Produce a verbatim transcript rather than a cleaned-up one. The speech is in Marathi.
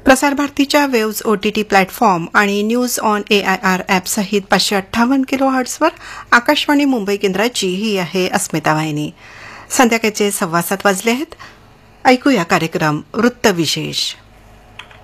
प्रसारभारतीच्या वेव्ज ओटीटी प्लॅटफॉर्म आणि न्यूज ऑन एआयआर ॲपसहित पाचशे अठ्ठावन्न किलो हर्ट्सवर आकाशवाणी मुंबई केंद्राची ही आहे अस्मिता वाहिनी. संध्याकाळचे सव्वा सात वाजले आहेत. ऐकूया कार्यक्रम वृत्तविशेष.